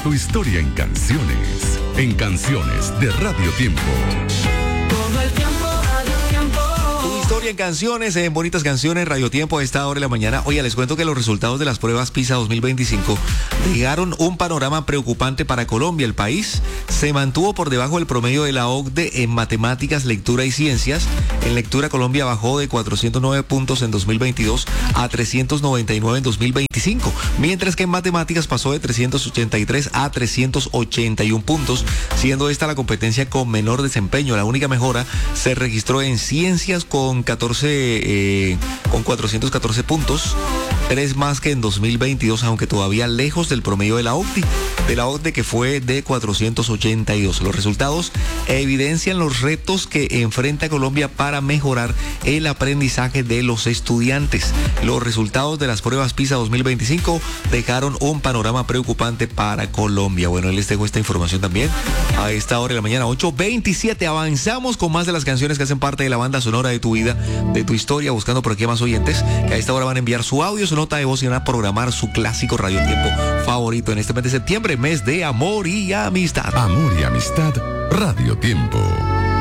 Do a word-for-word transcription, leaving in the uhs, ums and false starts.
Tu historia en canciones. En Canciones de Radio Tiempo. Todo el tiempo, Radio Tiempo. Tu historia en canciones, en bonitas canciones, Radio Tiempo a esta hora de la mañana. Oye, les cuento que los resultados de las pruebas PISA dos mil veinticinco dejaron un panorama preocupante para Colombia. El país se mantuvo por debajo del promedio de la O C D E en matemáticas, lectura y ciencias. En lectura, Colombia bajó de cuatrocientos nueve puntos en dos mil veintidós a trescientos noventa y nueve en dos mil veinticinco, mientras que en matemáticas pasó de trescientos ochenta y tres a trescientos ochenta y uno puntos, siendo esta la competencia con menor desempeño. La única mejora se registró en ciencias con catorce, eh, con cuatrocientos catorce puntos, tres más que en dos mil veintidós, aunque todavía lejos del promedio de la O C D E, de la O C D E que fue de cuatrocientos ochenta y dos. Los resultados evidencian los retos que enfrenta Colombia para mejorar el aprendizaje de los estudiantes. Los resultados de las pruebas PISA dos mil veinticinco dejaron un panorama preocupante para Colombia. Bueno, les dejo esta información también a esta hora de la mañana, ocho veintisiete. Avanzamos con más de las canciones que hacen parte de la banda sonora de tu vida, de tu historia, buscando por aquí a más oyentes que a esta hora van a enviar su audio, su nota de voz y van a programar su clásico Radio Tiempo favorito en este mes de septiembre, mes de amor y amistad. Amor y amistad, Radio Tiempo.